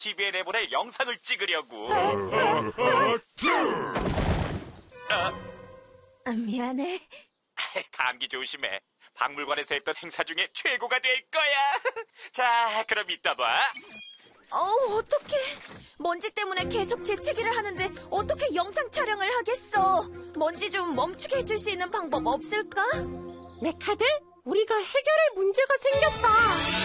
TV에 내보낼 영상을 찍으려고. 미안해. 감기 조심해. 박물관에서 했던 행사 중에 최고가 될 거야. 자, 그럼 이따 봐. 어떡해. 먼지 때문에 계속 재채기를 하는데 어떻게 영상 촬영을 하겠어. 먼지 좀 멈추게 해줄 수 있는 방법 없을까? 메카들, 우리가 해결할 문제가 생겼어.